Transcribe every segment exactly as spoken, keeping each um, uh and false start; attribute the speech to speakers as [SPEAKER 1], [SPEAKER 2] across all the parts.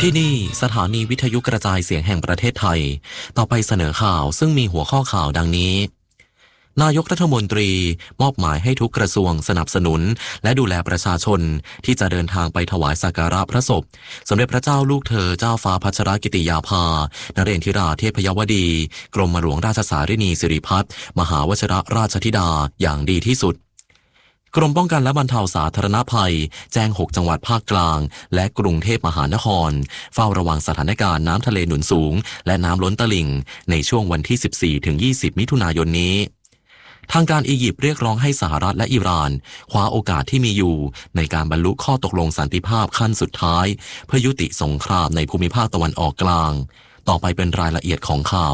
[SPEAKER 1] ที่นี่สถานีวิทยุกระจายเสียงแห่งประเทศไทยต่อไปเสนอข่าวซึ่งมีหัวข้อข่าวดังนี้นายกรัฐมนตรีมอบหมายให้ทุกกระทรวงสนับสนุนและดูแลประชาชนที่จะเดินทางไปถวายสักการะพระศพสมเด็จพระเจ้าลูกเธอเจ้าฟ้าพัชรกิติยาภานเรนทิราเทพยวดีกรมหลวงราชสารินีสิริพัฒน์มหาวชิรราชธิดาอย่างดีที่สุดกรมป้องกันและบรรเทาสาธารณภัยแจ้งหกจังหวัดภาคกลางและกรุงเทพมหานครเฝ้าระวังสถานการณ์น้ำทะเลหนุนสูงและน้ำล้นตลิ่งในช่วงวันที่ สิบสี่ถึงยี่สิบ มิถุนายนนี้ทางการอียิปต์เรียกร้องให้สหรัฐและอิหร่านคว้าโอกาสที่มีอยู่ในการบรรลุข้อตกลงสันติภาพขั้นสุดท้ายเพื่อยุติสงครามในภูมิภาคตะวันออกกลางต่อไปเป็นรายละเอียดของข่า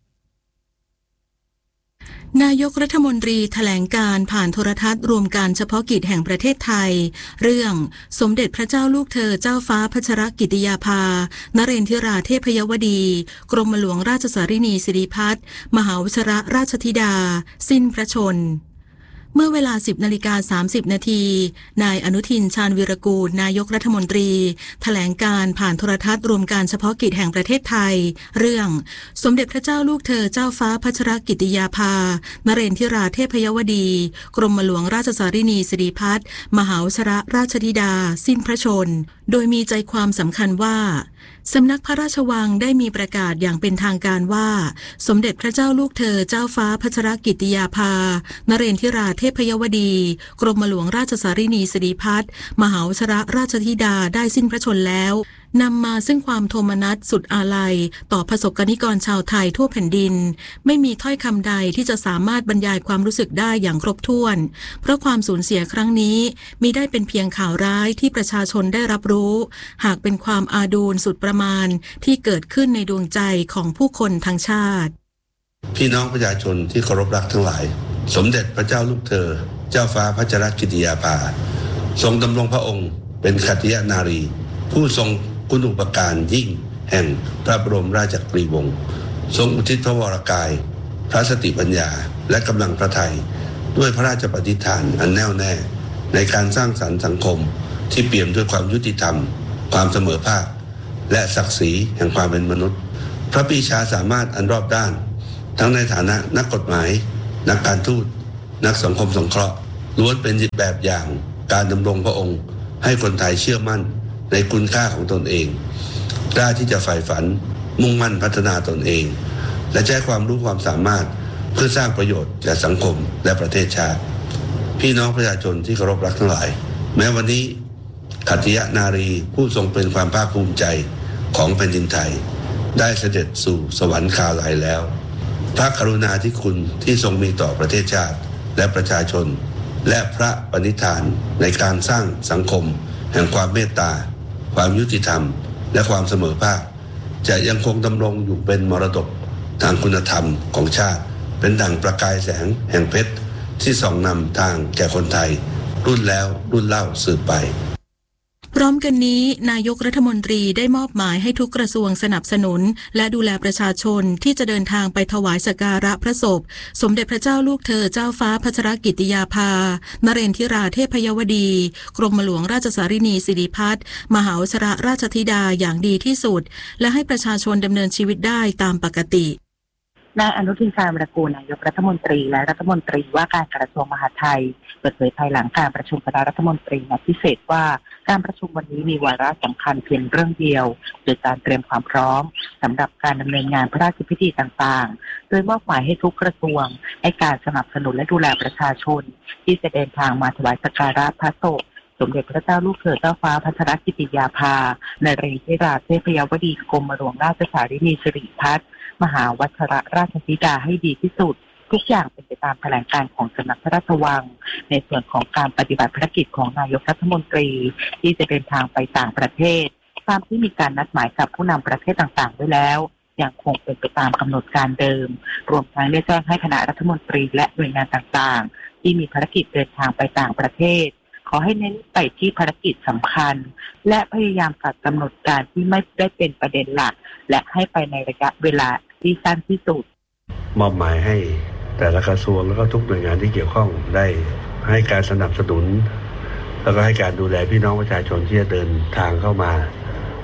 [SPEAKER 1] วนายกรัฐมนตรีแถลงการผ่านโทรทัศน์รวมการเฉพาะกิจแห่งประเทศไทยเรื่องสมเด็จพระเจ้าลูกเธอเจ้าฟ้าพัชรกิติยาภานเรนทิราเทพยวดีกรมหลวงราชสารินีสิริพัฒน์มหาวชิรราชธิดาสิ้นพระชนเมื่อเวลา สิบนาฬิกาสามสิบนาทีนายอนุทินชาญวีรกูลนายกรัฐมนตรีแถลงการผ่านโทรทัศน์รวมการเฉพาะกิจแห่งประเทศไทยเรื่องสมเด็จพระเจ้าลูกเธอเจ้าฟ้าพัชรกิติยาภานเรนทิราเทพยวดีกรมหลวงราชสารินีสิริพัฒน์มหาวชิรราชธิดาสิ้นพระชนโดยมีใจความสำคัญว่าสำนักพระราชวังได้มีประกาศอย่างเป็นทางการว่าสมเด็จพระเจ้าลูกเธอเจ้าฟ้าพัชรกิติยาภานเรนทิราเทพยวดีกรมหลวงราชสารินีสิริพัฒน์มหาวชิรราชธิดาได้สิ้นพระชนแล้วนำมาซึ่งความโทมนัสสุดอาลัยต่อประสบกนิกรชาวไทยทั่วแผ่นดินไม่มีถ้อยคำใดที่จะสามารถบรรยายความรู้สึกได้อย่างครบถ้วนเพราะความสูญเสียครั้งนี้มิได้เป็นเพียงข่าวร้ายที่ประชาชนได้รับรู้หากเป็นความอาดูลสุดประมาณที่เกิดขึ้นในดวงใจของผู้คนทั้งชาติ
[SPEAKER 2] พี่น้องประชาชนที่เคารพรักทั้งหลายสมเด็จพระเจ้าลูกเธอเจ้าฟ้าพัชรกิติยาภาทรงดำรงพระองค์เป็นขัตติยนารีผู้ทรงคุณูปการยิ่งแห่งพระบรมราชจักรีวงศ์ทรงอุทิศพระวรกายพระสติปัญญาและกำลังพระทัยด้วยพระราชปฏิฐานอันแน่วแน่ในการสร้างสรรค์สังคมที่เปี่ยมด้วยความยุติธรรมความเสมอภาคและศักดิ์ศรีแห่งความเป็นมนุษย์พระปรีชาสามารถอันรอบด้านทั้งในฐานะนักกฎหมายนักการทูตนักสังคมสงเคราะห์ล้วนเป็นแบบอย่างการดำรงพระองค์ให้คนไทยเชื่อมั่นในคุณค่าของตนเองกล้าที่จะใฝ่ฝันมุ่งมั่นพัฒนาตนเองและใช้ความรู้ความสามารถเพื่อสร้างประโยชน์แก่สังคมและประเทศชาติพี่น้องประชาชนที่เคารพรักทั้งหลายแม้วันนี้ขัตติยนารีผู้ทรงเป็นความภาคภูมิใจของแผ่นดินไทยได้เสด็จสู่สวรรคาลัยแล้วพระกรุณาธิคุณที่ทรงมีต่อประเทศชาติและประชาชนและพระปณิธานในการสร้างสังคมแห่งความเมตตาความยุติธรรมและความเสมอภาคจะยังคงดำรงอยู่เป็นมรดกทางคุณธรรมของชาติเป็นดั่งประกายแสงแห่งเพชรที่ส่องนำทางแก่คนไทยรุ่นแล้วรุ่นเล่าสืบไป
[SPEAKER 1] พร้อมกันนี้นายกรัฐมนตรีได้มอบหมายให้ทุกกระทรวงสนับสนุนและดูแลประชาชนที่จะเดินทางไปถวายสักการะพระศพสมเด็จพระเจ้าลูกเธอเจ้าฟ้าพัชรกิติยาภานเรนทิราเทพยวดีกรมหลวงราชสารินีสิริพัฒน์มหาวชิรราชธิดาอย่างดีที่สุดและให้ประชาชนดำเนินชีวิตได้ตามปกติ
[SPEAKER 3] นายอนุทินชาญวีรกูลนายกรัฐมนตรีและรัฐมนตรีว่าการกระทรวงมหาดไทยเปิดเผยภายหลังการประชุมคณะรัฐมนตรีนัดพิเศษว่าการประชุมวันนี้มีวาระสำคัญเพียงเรื่องเดียวโดยการเตรียมความพร้อมสำหรับการดำเนินงานพระราชพิธีต่างๆโดยมอบหมายให้ทุกกระทรวงให้การสนับสนุนและดูแลประชาชนที่จะเดินทางมาถวายสักการะพระศพสมเด็จพระเจ้าลูกเธอเจ้าฟ้าพัชรกิติยาภานเรนทิราเทพยวดีกรมหลวงราชสารินีสิริพัฒน์มหาวชิรราชธิดาให้ดีที่สุดทุกอย่างเป็นไปตามแถลงการของสำนักพระราชวังในส่วนของการปฏิบัติภารกิจของนายกรัฐมนตรีที่จะเดินทางไปต่างประเทศตามที่มีการนัดหมายกับผู้นำประเทศต่างๆไว้แล้วยังคงเป็นไปตามกำหนดการเดิมรวมทั้งได้แจ้งให้คณะรัฐมนตรีและหน่วยงานต่างๆที่มีภารกิจเดินทางไปต่างประเทศขอให้เน้นไปที่ภารกิจสำคัญและพยายามตัดกำหนดการที่ไม่ได้เป็นประเด็นหลักและให้ไปในระยะเวลาที่สั้นที่สุด
[SPEAKER 2] มอบหมายให้แต่ละกระทรวงแล้วก็ทุกหน่วยงานที่เกี่ยวข้องได้ให้การสนับสนุนแล้วก็ให้การดูแลพี่น้องประชาชนที่จะเดินทางเข้ามา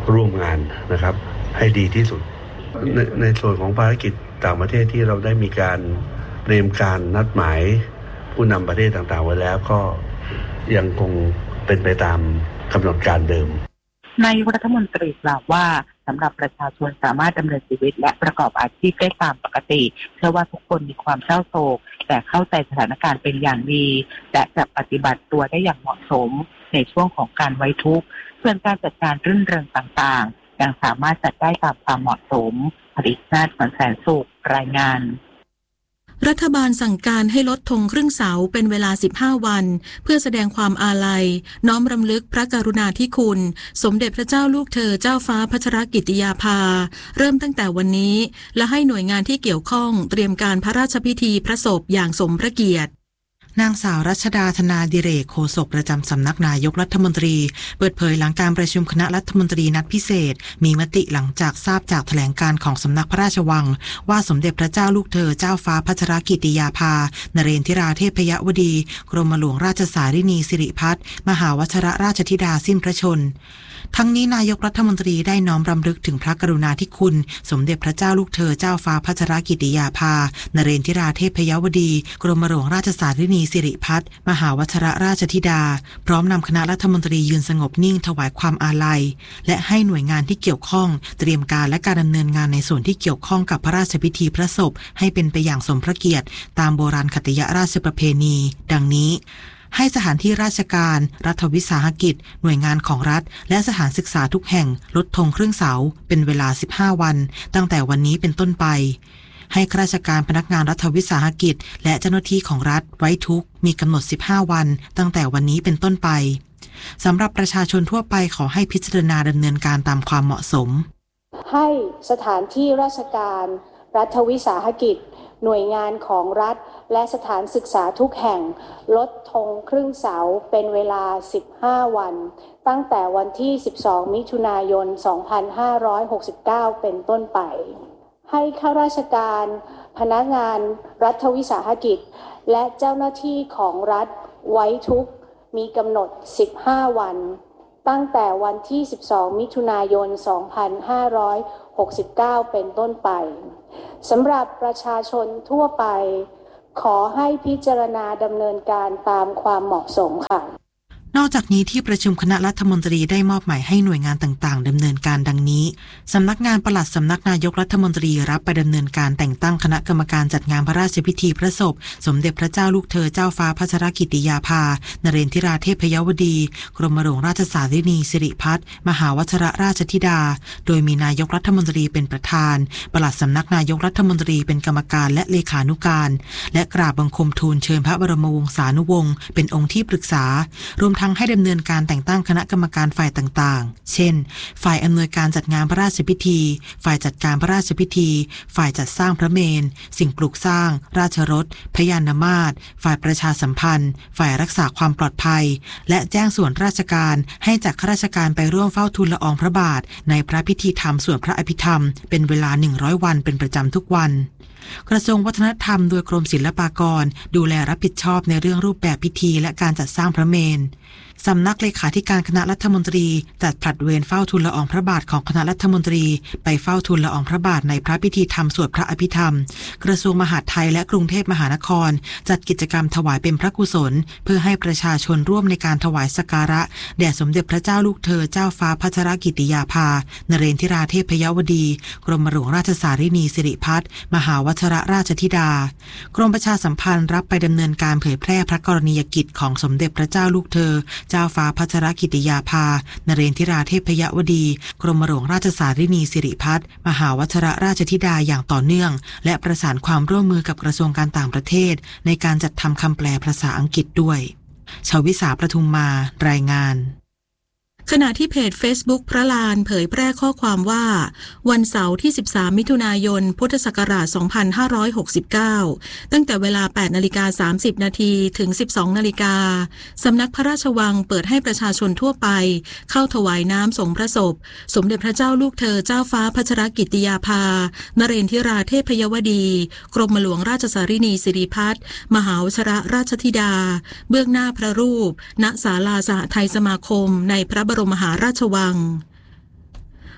[SPEAKER 2] ร่วมงานนะครับให้ดีที่สุดในในส่วนของภารกิจต่างประเทศที่เราได้มีการเตรียมการนัดหมายผู้นำประเทศต่างๆไว้แล้วก็ยังคงเป็นไปตามกำหนดการเดิม
[SPEAKER 3] นายกรัฐมนตรีกล่าวว่าสำหรับประชาชนสามารถดำเนินชีวิตและประกอบอาชีพได้ตามปกติเชื่อว่าทุกคนมีความเศร้าโศกแต่เข้าใจสถานการณ์เป็นอย่างดีและจะปฏิบัติตัวได้อย่างเหมาะสมในช่วงของการไว้ทุกข์ส่วนการจัดการรื่นเริงต่างๆยังสามารถจัดได้ตามความเหมาะสมผลิตนาฏขวัญแสนสุขรายงาน
[SPEAKER 1] รัฐบาลสั่งการให้ลดธงครึ่งเสาเป็นเวลาสิบห้าวันเพื่อแสดงความอาลัยน้อมรำลึกพระกรุณาธิคุณสมเด็จพระเจ้าลูกเธอเจ้าฟ้าพัชรกิติยาภาเริ่มตั้งแต่วันนี้และให้หน่วยงานที่เกี่ยวข้องเตรียมการพระราชพิธีพระศพอย่างสมพระเกียรติ
[SPEAKER 4] นางสาวรัชดาธนาดิเรกโฆษกประจำสำนักนายกรัฐมนตรีเปิดเผยหลังการประชุมคณะรัฐมนตรีนัดพิเศษมีมติหลังจากทราบจากแถลงการของสำนักพระราชวังว่าสมเด็จพระเจ้าลูกเธอเจ้าฟ้าพัชรกิติยาภานเรนทิราเทพยวดีกรมหลวงราชสารินีสิริพัฒน์มหาวชิรราชธิดาสิ้นพระชนม์ทั้งนี้นายกรัฐมนตรีได้น้อมรำลึกถึงพระกรุณาธิคุณสมเด็จพระเจ้าลูกเธอเจ้าฟ้าพัชรกิติยาภานเรนทิราเทพยวดีกรมหลวงราชสารินีสิริพัฒน์มหาวชิรราชธิดาพร้อมนำคณะรัฐมนตรียืนสงบนิ่งถวายความอาลัยและให้หน่วยงานที่เกี่ยวข้องเตรียมการและการดำเนินงานในส่วนที่เกี่ยวข้องกับพระราชพิธีพระศพให้เป็นไปอย่างสมพระเกียรติตามโบราณคติราชประเพณีดังนี้ให้สถานที่ราชการรัฐวิสาหกิจหน่วยงานของรัฐและสถานศึกษาทุกแห่งลดธงครึ่งเสาเป็นเวลาสิบห้าวันตั้งแต่วันนี้เป็นต้นไปให้ข้าราชการพนักงานรัฐวิสาหกิจและเจ้าหน้าที่ของรัฐไว้ทุกข์มีกำหนดสิบห้าวันตั้งแต่วันนี้เป็นต้นไปสำหรับประชาชนทั่วไปขอให้พิจารณาดำเนินการตามความเหมาะสม
[SPEAKER 5] ให้สถานที่ราชการรัฐวิสาหกิจหน่วยงานของรัฐและสถานศึกษาทุกแห่งลดธงครึ่งเสาเป็นเวลาสิบห้าวันตั้งแต่วันที่สิบสองมิถุนายนสองพันห้าร้อยหกสิบเก้าเป็นต้นไปให้ข้าราชการพนักงานรัฐวิสาหกิจและเจ้าหน้าที่ของรัฐไว้ทุกข์มีกำหนดสิบห้าวันตั้งแต่วันที่สิบสองมิถุนายนสองพันห้าร้อยหกสิบเก้าเป็นต้นไปสำหรับประชาชนทั่วไปขอให้พิจารณาดำเนินการตามความเหมาะสมค่ะ
[SPEAKER 4] นอกจากนี้ที่ประชุมคณะรัฐมนตรีได้มอบหมายให้หน่วยงานต่างๆดำเนินการดังนี้สำนักงานปลัดสำนักนายกรัฐมนตรีรับไปดำเนินการแต่งตั้งคณะกรรมการจัดงานพระราชพิธีพระศพสมเด็จพระเจ้าลูกเธอเจ้าฟ้าพัชรกิติยาภานเรนทิราเทพยวดีกรมหลวงราชสารินีสิริพัฒน์มหาวชิรราชธิดาโดยมีนายกรัฐมนตรีเป็นประธานปลัดสำนักนายกรัฐมนตรีเป็นกรรมการและเลขานุการและกราบบังคมทูลเชิญพระบรมวงศานุวงศ์เป็นองค์ที่ปรึกษารวมทั้งให้ดำเนินการแต่งตั้งคณะกรรมการฝ่ายต่างๆเช่นฝ่ายอำนวยการจัดงานพระราชพิธีฝ่ายจัดการพระราชพิธีฝ่ายจัดสร้างพระเมรุสิ่งปลูกสร้างราชรถพยานมาศฝ่ายประชาสัมพันธ์ฝ่ายรักษาความปลอดภัยและแจ้งส่วนราชการให้จัดข้าราชการไปร่วมเฝ้าทูลละอองพระบาทในพระพิธีธรรมส่วนพระอภิธรรมเป็นเวลาหนึ่งร้อยวันเป็นประจำทุกวันกระทรวงวัฒนธรรมโดยกรมศิลปากรดูแลรับผิดชอบในเรื่องรูปแบบพิธีและการจัดสร้างพระเมรุสำนักเลขาธิการคณะรัฐมนตรีจัดผลัดเวรเฝ้าทูลละอองพระบาทของคณะรัฐมนตรีไปเฝ้าทูลละอองพระบาทในพระพิธีธรรมสวดพระอภิธรรมกระทรวงมหาดไทยและกรุงเทพมหานครจัดกิจกรรมถวายเป็นพระกุศลเพื่อให้ประชาชนร่วมในการถวายสักการะแด่สมเด็จพระเจ้าลูกเธอเจ้าฟ้าพัชรกิติยาภานเรนทิราเทพยวดีกรมหลวงราชสารินีสิริพัฒน์มหาวชิรราชธิดากรมประชาสัมพันธ์รับไปดำเนินการเผยแพร่พระกรณียกิจของสมเด็จพระเจ้าลูกเธอเจ้าฟ้าพัชรกิติยาภานเรนทิราเทพยวดีกรมหลวงราชสารินีสิริพัฒน์มหาวชิรราชธิดาอย่างต่อเนื่องและประสานความร่วมมือกับกระทรวงการต่างประเทศในการจัดทำคำแปลภาษาอังกฤษด้วยชวิสาประทุมมารายงาน
[SPEAKER 1] ขณะที่เพจ Facebook พระลานเผยแพร่ข้อความว่าวันเสาร์ที่สิบสามมิถุนายนพุทธศักราชสองพันห้าร้อยหกสิบเก้าตั้งแต่เวลา แปดนาฬิกาสามสิบนาทีถึง สิบสองนาฬิกาสำนักพระราชวังเปิดให้ประชาชนทั่วไปเข้าถวายน้ำส่งพระศพสมเด็จพระเจ้าลูกเธอเจ้าฟ้าพัชรกิติยาภานเรนทิราเทพยวดีกรมหลวงราชสารินีสิริพัฒน์มหาวชิรราชธิดาเบื้องหน้าพระรูปณศาลาสหไทยสมาคมในพระบรมมหาราชวัง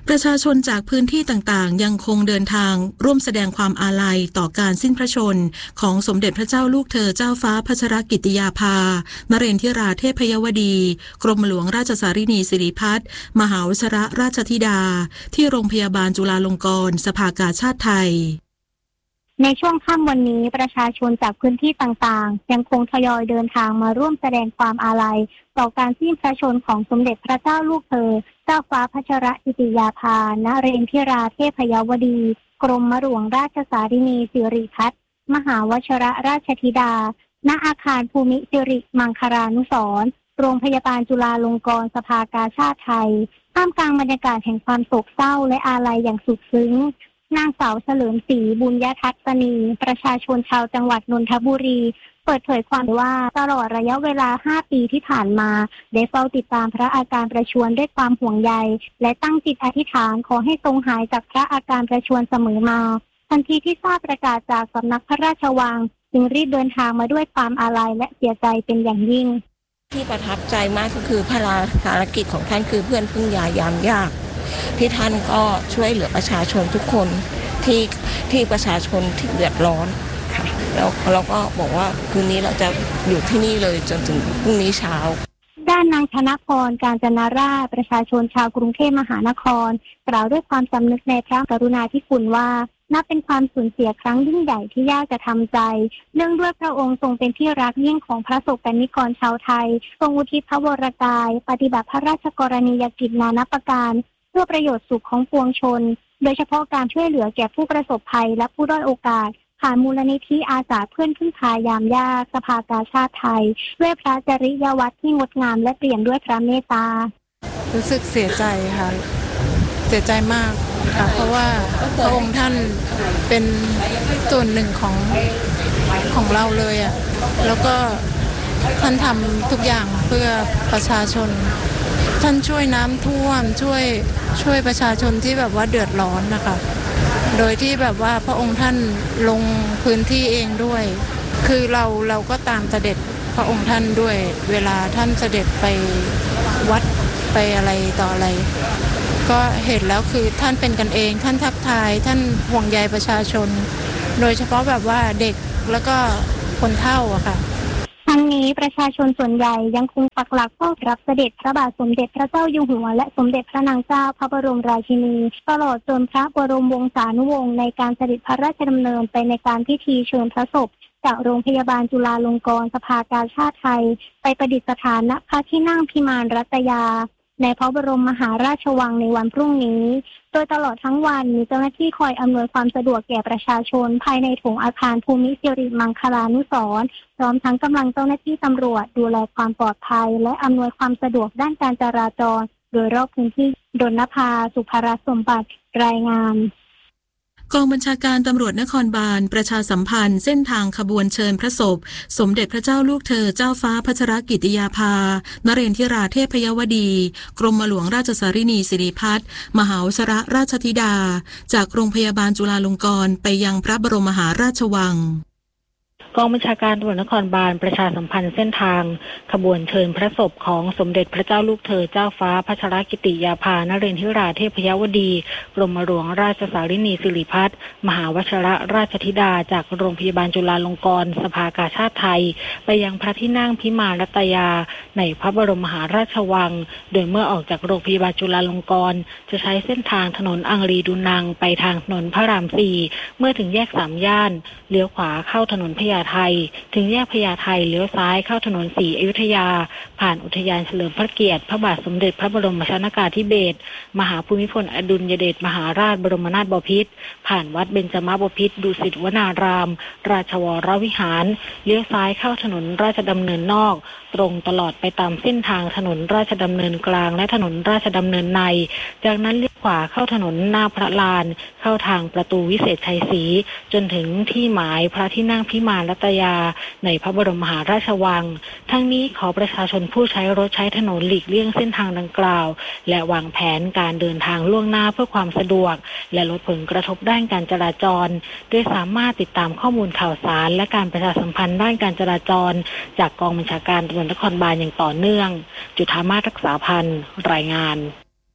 [SPEAKER 1] ประชาชนจากพื้นที่ต่างๆยังคงเดินทางร่วมแสดงความอาลัยต่อการสิ้นพระชนของสมเด็จพระเจ้าลูกเธอเจ้าฟ้าพัชรกิติยาภานเรนทิราเทพยวดีกรมหลวงราชสารินีสิริพัฒน์มหาวชิรราชธิดาที่โรงพยาบาลจุฬาลงกรณ์สภากาชาดไทย
[SPEAKER 6] ในช่วงค่ำวันนี้ประชาชนจากพื้นที่ต่างๆยังคงทยอยเดินทางมาร่วมแสดงความอาลัยต่อการสิ้นพระชนของสมเด็จพระเจ้าลูกเธอเจ้าฟ้าพัชรกิติยาภานเรนทิราเทพยวดีกรมหลวงราชสารินีสิริพัฒน์มหาวชิรราชธิดาณอาคารภูมิสิริมังคลานุสรณ์โรงพยาบาลจุฬาลงกรณ์สภากาชาดไทยท่ามกลางบรรยากาศแห่งความโศกเศร้าและอาลัยอย่างสุดซึ้งนางสาวเฉลิมศรีบุญยทัศนีประชาชนชาวจังหวัดนนทบุรีเปิดเผยความว่าตลอดระยะเวลาห้าปีที่ผ่านมาได้เฝ้าติดตามพระอาการประชวรด้วยความห่วงใยและตั้งจิตอธิษฐานขอให้ทรงหายจากพระอาการประชวรเสมอมาทันทีที่ทราบประกาศจากสำนักพระราชวังจึงรีบเดินทางมาด้วยความอาลัยและเสียใจเป็นอย่างยิ่ง
[SPEAKER 7] ที่ประทับใจมากก็คือพระราภารกิจของท่านคือเพื่อนพึ่งยายามยากที่ท่านก็ช่วยเหลือประชาชนทุกคนที่ที่ประชาชนที่เดือดร้อนค่ะแล้วเราก็บอกว่าคืนนี้เราจะอยู่ที่นี่เลยจนถึงพรุ่งนี้เช้า
[SPEAKER 6] ด้านนางธนพรกาญจนาราชประชาชนชาวกรุงเทพมหานครกล่าวด้วยความสำนึกในพระกรุณาธิคุณว่านับเป็นความสูญเสียครั้งยิ่งใหญ่ที่ยากจะทำใจเนื่องด้วยพระองค์ทรงเป็นที่รักยิ่งของพระสกนิกรชาวไทยทรงอุทิศพระวรกายปฏิบัติพระราชกรณียกิจนานาประการเพื่อประโยชน์สุขของปวงชนโดยเฉพาะการช่วยเหลือแก่ผู้ประสบภัยและผู้ด้อยโอกาสผ่านมูลนิธิอาสาเพื่อนพึ่งพายามยากสภากาชาดไทยด้วยพระจริยวัตรที่งดงามและเปลี่ยนด้วยพระเมตตา
[SPEAKER 8] รู้สึกเสียใจค่ะเสียใจมากค่ะเพราะว่าพระองค์ท่านเป็นส่วนหนึ่งของของเราเลยอ่ะแล้วก็ท่านทำทุกอย่างเพื่อประชาชนท่านช่วยน้ำท่วมช่วยช่วยประชาชนที่แบบว่าเดือดร้อนนะคะโดยที่แบบว่าพระองค์ท่านลงพื้นที่เองด้วยคือเราเราก็ตามเสด็จพระองค์ท่านด้วยเวลาท่านเสด็จไปวัดไปอะไรต่ออะไรก็เห็นแล้วคือท่านเป็นกันเองท่านทักทายท่านห่วงใยประชาชนโดยเฉพาะแบบว่าเด็กแล้วก็คนเฒ่าอะค่ะ
[SPEAKER 6] ทั้งนี้ประชาชนส่วนใหญ่ยังคงปักหลักเฝ้ารับเสด็จพระบาทสมเด็จพระเจ้าอยู่หัวและสมเด็จพระนางเจ้าพระบรมราชินีตลอดจนพระบรมวงศานุวงศ์ในการเสด็จพระราชดำเนินไปในการพิธีเชิญพระศพจากโรงพยาบาลจุฬาลงกรณ์สภากาชาดไทยไปประดิษฐานณพระที่นั่งพิมานรัตยาในพระบรมมหาราชวังในวันพรุ่งนี้โดยตลอดทั้งวันมีเจ้าหน้าที่คอยอำนวยความสะดวกแก่ประชาชนภายในโถงอาคารภูมิสิริมังคลานุสรณ์พร้อมทั้งกำลังเจ้าหน้าที่ตำรวจดูแลความปลอดภัยและอำนวยความสะดวกด้านการจราจรโดยรอบพื้นที่ดลนภาสุภรสมบัติรายงาน
[SPEAKER 1] กองบัญชาการตำรวจนครบาลประชาสัมพันธ์เส้นทางขบวนเชิญพระศพสมเด็จพระเจ้าลูกเธอเจ้าฟ้าพัชรกิติยาภานเรนทิราเทพยวดีกรมหลวงราชสารินีสิริพัฒน์มหาวชิรราชธิดาจากโรงพยาบาลจุฬาลงกรณ์ไปยังพระบรมมหาราชวัง
[SPEAKER 9] กองบัญชาการตำรวจนครบาลประชาสัมพันธ์เส้นทางขบวนเชิญพระศพของสมเด็จพระเจ้าลูกเธอเจ้าฟ้าพัชรกิติยาภานเรนทิราเทพยวดีกรมหลวงราชสารินีสิริพัฒน์มหาวชิรราชธิดาจากโรงพยาบาลจุฬาลงกรณ์สภากาชาดไทยไปยังพระที่นั่งพิมานรัตยาในพระบรมมหาราชวังโดยเมื่อออกจากโรงพยาบาลจุฬาลงกรณ์จะใช้เส้นทางถนนอังรีดูนังไปทางถนนพระรามสี่เมื่อถึงแยกสามย่านเลี้ยวขวาเข้าถนนพญาไทถึงแยกพญาไทเลี้ยวซ้ายเข้าถนนศรีอยุธยาผ่านอุทยานเฉลิมพระเกียรติพระบาทสมเด็จพระบรมชนกาธิเบศรมหาภูมิพลอดุลยเดชมหาราชบรมนาถบพิตรผ่านวัดเบญจมบพิตรดุสิตวนารามราชวรวิหารเลี้ยวซ้ายเข้าถนนราชดำเนินนอกตรงตลอดไปตามเส้นทางถนนราชดำเนินกลางและถนนราชดำเนินในจากนั้นเลี้ยวขวาเข้าถนนหน้าพระลานเข้าทางประตูวิเศษชัยศรีจนถึงที่หมายพระที่นั่งพิมานรัตยาในพระบรมมหาราชวังทั้งนี้ขอประชาชนผู้ใช้รถใช้ถนนหลีกเลี่ยงเส้นทางดังกล่าวและวางแผนการเดินทางล่วงหน้าเพื่อความสะดวกและลดผลกระทบด้านการจราจรโดยสามารถติดตามข้อมูลข่าวสารและการประชาสัมพันธ์ด้านการจราจรจากกองบัญชาการตำรวจนครบาลอย่างต่อเนื่องจุฑามาศรักษาพันธ์รายงาน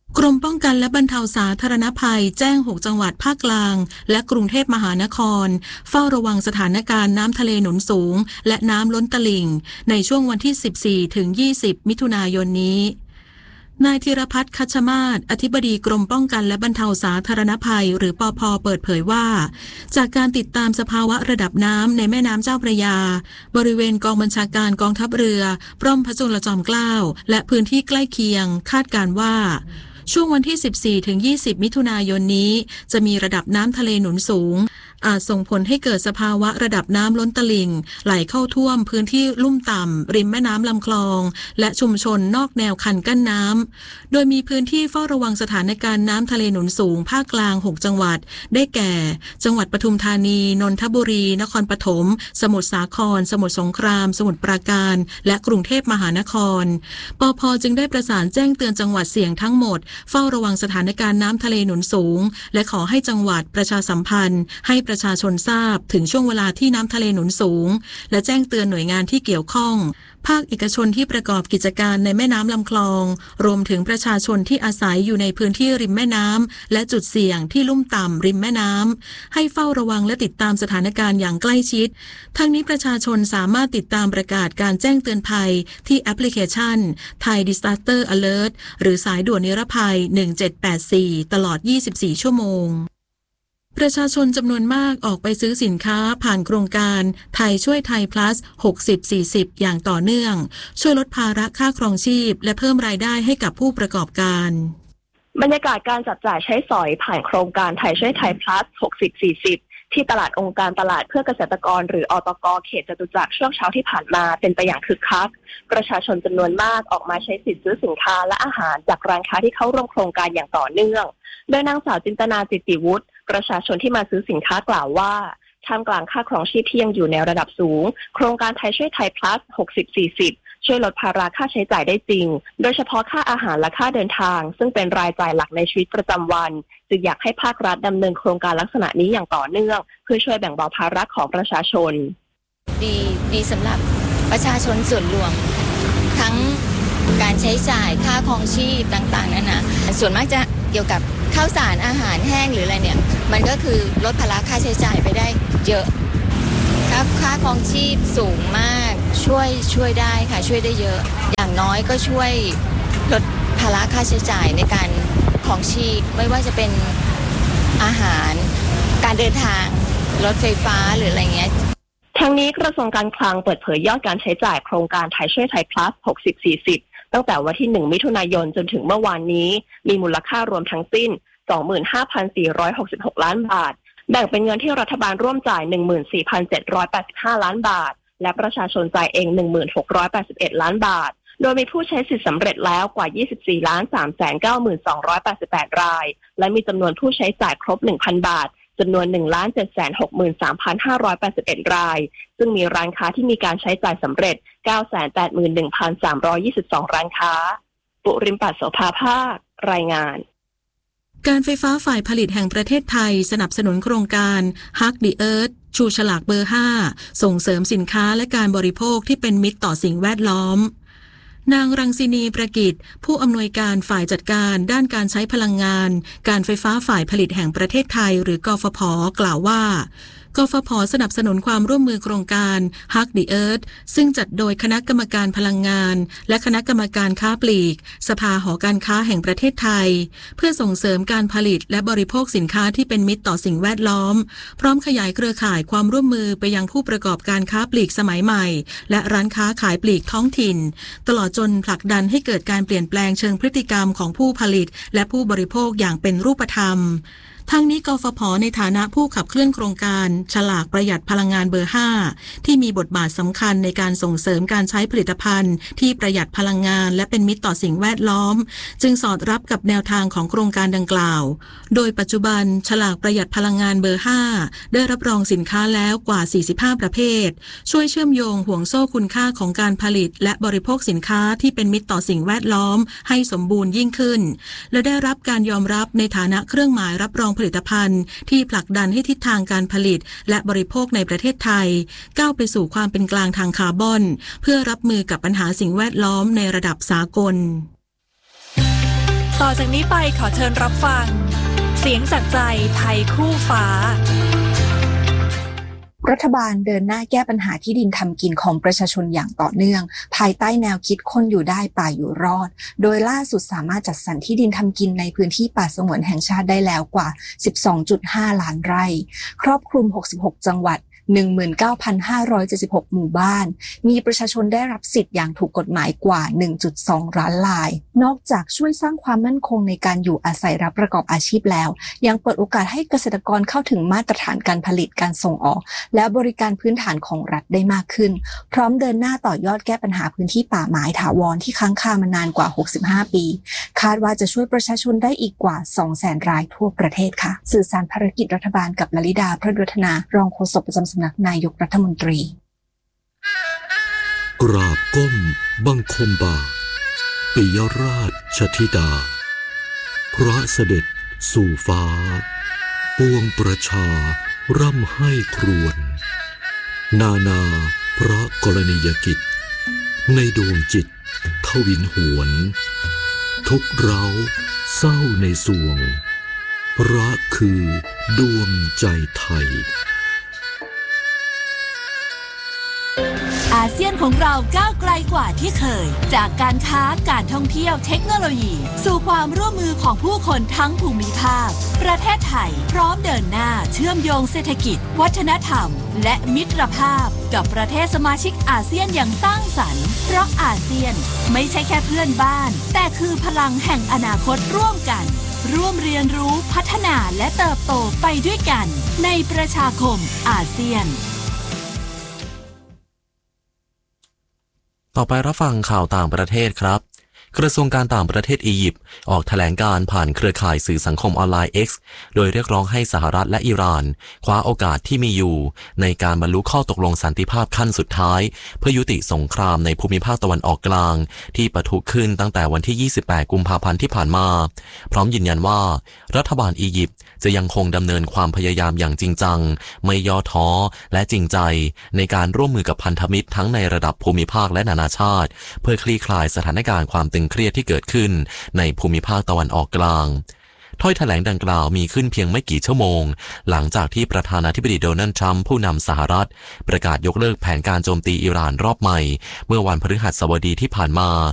[SPEAKER 1] กรมป้องกันและบรรเทาสาธารณภัยแจ้งหกจังหวัดภาคกลางและกรุงเทพมหานครเฝ้าระวังสถานการณ์น้ำทะเลหนุนสูงและน้ำล้นตลิ่งในช่วงวันที่สิบสี่ถึงยี่สิบมิถุนายนนี้นายธีรพัฒน์คัชมาศอธิบดีกรมป้องกันและบรรเทาสาธารณภัยหรือปภ.เปิดเผยว่าจากการติดตามสภาวะระดับน้ำในแม่น้ำเจ้าพระยาบริเวณกองบัญชาการกองทัพเรือพร่อมพระจุลจอมเกล้าและพื้นที่ใกล้เคียงคาดการณ์ว่าช่วงวันที่สิบสี่ถึงยี่สิบมิถุนายนนี้จะมีระดับน้ำทะเลหนุนสูงอาจส่งผลให้เกิดสภาวะระดับน้ำล้นตลิ่งไหลเข้าท่วมพื้นที่ลุ่มต่ำริมแม่น้ำลำคลองและชุมชนนอกแนวคันกั้นน้ำโดยมีพื้นที่เฝ้าระวังสถานการณ์น้ำทะเลหนุนสูงภาคกลางหกจังหวัดได้แก่จังหวัดปทุมธานีนนทบุรีนครปฐมสมุทรสาครสมุทรสงครามสมุทรปราการและกรุงเทพมหานครปภ.จึงได้ประสานแจ้งเตือนจังหวัดเสี่ยงทั้งหมดเฝ้าระวังสถานการณ์น้ำทะเลหนุนสูงและขอให้จังหวัดประชาสัมพันธ์ให้ประชาชนทราบถึงช่วงเวลาที่น้ำทะเลหนุนสูงและแจ้งเตือนหน่วยงานที่เกี่ยวข้องภาคเอกชนที่ประกอบกิจการในแม่น้ำลำคลองรวมถึงประชาชนที่อาศัยอยู่ในพื้นที่ริมแม่น้ำและจุดเสี่ยงที่ลุ่มต่ำริมแม่น้ำให้เฝ้าระวังและติดตามสถานการณ์อย่างใกล้ชิดทั้งนี้ประชาชนสามารถติดตามประกาศการแจ้งเตือนภัยที่แอปพลิเคชัน Thai Disaster Alert หรือสายด่วนนิรภัยหนึ่งเจ็ดแปดสี่ตลอดยี่สิบสี่ชั่วโมงประชาชนจำนวนมากออกไปซื้อสินค้าผ่านโครงการไทยช่วยไทย plus หกสิบ สี่สิบ อย่างต่อเนื่องช่วยลดภาระค่าครองชีพและเพิ่มรายได้ให้กับผู้ประกอบการ
[SPEAKER 10] บรรยากาศการจับจ่ายใช้สอยผ่านโครงการไทยช่วยไทย plus หกสิบ สี่สิบ ที่ตลาดองค์การตลาดเพื่อเกษตรกรหรืออตก.เขตจตุจักรช่วงเช้าที่ผ่านมาเป็นไปอย่างคึกคักประชาชนจำนวนมากออกมาใช้สิทธิซื้อสินค้าและอาหารจากร้านค้าที่เข้าร่วมโครงการอย่างต่อเนื่องโดยนางสาวจินตนาจิตติวุฒิประชาชนที่มาซื้อสินค้ากล่าวว่าท่ามกลางค่าครองชีพที่ยังอยู่ในระดับสูงโครงการไทยช่วยไทย plus หกสิบ สี่สิบ ช่วยลดภาระค่าใช้จ่ายได้จริงโดยเฉพาะค่าอาหารและค่าเดินทางซึ่งเป็นรายจ่ายหลักในชีวิตประจำวันจึงอยากให้ภาครัฐดำเนินโครงการลักษณะนี้อย่างต่อเนื่องเพื่อช่วยแบ่งเบาภาระของประชาชน
[SPEAKER 11] ดีดีสำหรับประชาชนส่วนรวมทั้งการใช้จ่ายค่าครองชีพต่างๆนั่นนะส่วนมากจะเกี่ยวกับข้าวสารอาหารแห้งหรืออะไรเนี่ยมันก็คือลดภาระค่าใช้จ่ายไปได้เยอะครับค่าครองชีพสูงมากช่วยช่วยได้ค่ะช่วยได้เยอะอย่างน้อยก็ช่วยลดภาระค่าใช้จ่ายในการครองชีพไม่ว่าจะเป็นอาหารการเดินทางรถไฟฟ้าหรืออะไรเงี้ย
[SPEAKER 10] ทั้งนี้กระทรวงการคลังเปิดเผยยอดการใช้จ่ายโครงการไทยช่วยไทย plus หกสิบ สี่สิบตั้งแต่วันที่หนึ่งมิถุนายนจนถึงเมื่อวานนี้มีมูลค่ารวมทั้งสิ้น สองหมื่นห้าพันสี่ร้อยหกสิบหก ล้านบาทแบ่งเป็นเงินที่รัฐบาลร่วมจ่าย หนึ่งหมื่นสี่พันเจ็ดร้อยแปดสิบห้า ล้านบาทและประชาชนจ่ายเอง หนึ่งหมื่นหกร้อยแปดสิบเอ็ด ล้านบาทโดยมีผู้ใช้สิทธิสำเร็จแล้วกว่า ยี่สิบสี่ล้านสามแสนเก้าหมื่นสองร้อยแปดสิบแปด รายและมีจำนวนผู้ใช้จ่ายครบ หนึ่งพัน บาทจำนวน หนึ่งล้านเจ็ดแสนหกหมื่นสามพันห้าร้อยแปดสิบเอ็ด รายซึ่งมีร้านค้าที่มีการใช้จ่ายสำเร็จ เก้าแสนแปดหมื่นหนึ่งพันสามร้อยยี่สิบสอง ร้านค้าปุริมปัสโสภาภาครายงาน
[SPEAKER 1] การไฟฟ้าฝ่ายผลิตแห่งประเทศไทยสนับสนุนโครงการ Hug the Earth ชูฉลากเบอร์ห้าส่งเสริมสินค้าและการบริโภคที่เป็นมิตรต่อสิ่งแวดล้อมนางรังสินีประกิจผู้อำนวยการฝ่ายจัดการด้านการใช้พลังงานการไฟฟ้าฝ่ายผลิตแห่งประเทศไทยหรือกฟผ.กล่าวว่ากฟผ.สนับสนุนความร่วมมือโครงการ Hug the Earth ซึ่งจัดโดยคณะกรรมการพลังงานและคณะกรรมการค้าปลีกสภาหอการค้าแห่งประเทศไทยเพื่อส่งเสริมการผลิตและบริโภคสินค้าที่เป็นมิตรต่อสิ่งแวดล้อมพร้อมขยายเครือข่ายความร่วมมือไปยังผู้ประกอบการค้าปลีกสมัยใหม่และร้านค้าขายปลีกท้องถิ่นตลอดจนผลักดันให้เกิดการเปลี่ยนแปลงเชิงพฤติกรรมของผู้ผลิตและผู้บริโภคอย่างเป็นรูปธรรมทั้งนี้กฟผ.ในฐานะผู้ขับเคลื่อนโครงการฉลากประหยัดพลังงานเบอร์ห้าที่มีบทบาทสำคัญในการส่งเสริมการใช้ผลิตภัณฑ์ที่ประหยัดพลังงานและเป็นมิตรต่อสิ่งแวดล้อมจึงสอดรับกับแนวทางของโครงการดังกล่าวโดยปัจจุบันฉลากประหยัดพลังงานเบอร์ห้าได้รับรองสินค้าแล้วกว่าสี่สิบห้าประเภทช่วยเชื่อมโยงห่วงโซ่คุณค่าของการผลิตและบริโภคสินค้าที่เป็นมิตรต่อสิ่งแวดล้อมให้สมบูรณ์ยิ่งขึ้นและได้รับการยอมรับในฐานะเครื่องหมายรับรองผลิตภัณฑ์ที่ผลักดันให้ทิศทางการผลิตและบริโภคในประเทศไทยก้าวไปสู่ความเป็นกลางทางคาร์บอนเพื่อรับมือกับปัญหาสิ่งแวดล้อมในระดับสากล
[SPEAKER 12] ต่อจากนี้ไปขอเชิญรับฟังเสียงจากใจไทยคู่ฟ้า
[SPEAKER 13] รัฐบาลเดินหน้าแก้ปัญหาที่ดินทำกินของประชาชนอย่างต่อเนื่องภายใต้แนวคิดคนอยู่ได้ป่าอยู่รอดโดยล่าสุดสามารถจัดสรรที่ดินทำกินในพื้นที่ป่าสงวนแห่งชาติได้แล้วกว่า สิบสองจุดห้า ล้านไร่ครอบคลุมหกสิบหกจังหวัด หนึ่งหมื่นเก้าพันห้าร้อยเจ็ดสิบหก หมู่บ้านมีประชาชนได้รับสิทธิ์อย่างถูกกฎหมายกว่า หนึ่งจุดสอง ล้านรายนอกจากช่วยสร้างความมั่นคงในการอยู่อาศัยและประกอบอาชีพแล้วยังเปิดโอกาสให้เกษตรกรเข้าถึงมาตรฐานการผลิตการส่งออกและบริการพื้นฐานของรัฐได้มากขึ้นพร้อมเดินหน้าต่อยอดแก้ปัญหาพื้นที่ป่าไม้ถาวรที่ค้างคามานานกว่าหกสิบห้าปีคาดว่าจะช่วยประชาชนได้อีกกว่า สองแสน รายทั่วประเทศค่ะสื่อสารภารกิจรัฐบาลกับลลิดาพระวัฒนารองโฆษกประจำสำนักนายกรัฐมนตรี
[SPEAKER 14] กราบก้มบังคมบาทปิยราชธิดาพระเสด็จสู่ฟ้าปวงประชาร่ำให้ครวญนานาพระกรณียกิจในดวงจิตทวินหวนทุกเร้าเศร้าในสวงรักคือดวงใจไทย
[SPEAKER 15] อาเซียนของเราก้าวไกลกว่าที่เคยจากการค้าการท่องเที่ยวเทคโนโลยีสู่ความร่วมมือของผู้คนทั้งภูมิภาคประเทศไทยพร้อมเดินหน้าเชื่อมโยงเศรษฐกิจวัฒนธรรมและมิตรภาพกับประเทศสมาชิกอาเซียนอย่างสร้างสรรค์เพราะอาเซียนไม่ใช่แค่เพื่อนบ้านแต่คือพลังแห่งอนาคตร่วมกันร่วมเรียนรู้พัฒนาและเติบโตไปด้วยกันในประชาคมอาเซียน
[SPEAKER 16] ต่อไปรับฟังข่าวต่างประเทศครับกระทรวงการต่างประเทศอียิปต์ออกแถลงการผ่านเครือข่ายสื่อสังคมออนไลน์ X โดยเรียกร้องให้สหรัฐและอิหร่านคว้าโอกาสที่มีอยู่ในการบรรลุข้อตกลงสันติภาพขั้นสุดท้ายเพื่อยุติสงครามในภูมิภาคตะวันออกกลางที่ปะทุขึ้นตั้งแต่วันที่ยี่สิบแปดกุมภาพันธ์ที่ผ่านมาพร้อมยืนยันว่ารัฐบาลอียิปต์จะยังคงดำเนินความพยายามอย่างจริงจังไม่ย่อท้อและจริงใจในการร่วมมือกับพันธมิตรทั้งในระดับภูมิภาคและนานาชาติเพื่อคลี่คลายสถานการณ์ความตึงเครียดที่เกิดขึ้นในภูมิภาคตะวันออกกลางถ้อยแถลงดังกล่าวมีขึ้นเพียงไม่กี่ชั่วโมงหลังจากที่ประธานาธิบดีโดนัลด์ทรัมป์ผู้นำสหรัฐประกาศยกเลิกแผนการโจมตีอิหร่านรอบใหม่เมื่อวันพฤหัสบดีที่ผ่านมา